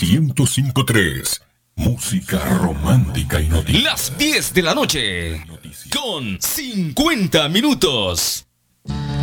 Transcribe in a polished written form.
105.3. Música romántica y noticias. Las 10 de la noche con 50 minutos.